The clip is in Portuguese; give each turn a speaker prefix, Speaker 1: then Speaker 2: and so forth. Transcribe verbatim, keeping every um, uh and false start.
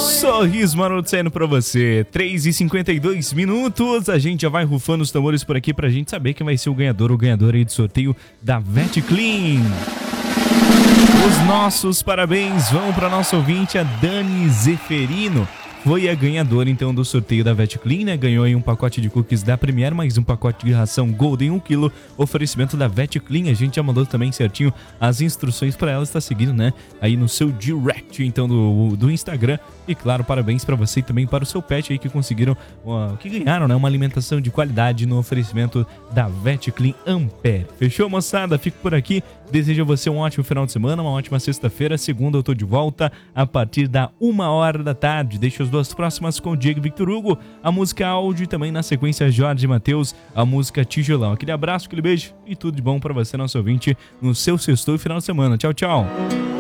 Speaker 1: Sorriso maroto saindo pra você. três e cinquenta e dois minutos. A gente já vai rufando os tambores por aqui pra gente saber quem vai ser o ganhador ou ganhadora aí do sorteio da VetClean. Os nossos parabéns vão para nossa ouvinte, a Dani Zeferino. Foi a ganhadora, então, do sorteio da VetClean, né? Ganhou aí um pacote de cookies da Premier, mais um pacote de ração Golden um quilo, oferecimento da VetClean. A gente já mandou também certinho as instruções para ela estar seguindo, né? Aí no seu direct, então, do, do Instagram. E, claro, parabéns para você e também para o seu pet aí que conseguiram, uh, que ganharam, né? Uma alimentação de qualidade no oferecimento da VetClean Ampere. Fechou, moçada? Fico por aqui. Desejo a você um ótimo final de semana, uma ótima sexta-feira. Segunda eu tô de volta a partir da uma hora da tarde. Deixo as duas próximas com o Diego Victor Hugo, a música áudio e também na sequência Jorge Mateus, a música Tijolão. Aquele abraço, aquele beijo e tudo de bom pra você, nosso ouvinte, no seu sextou e final de semana. Tchau, tchau.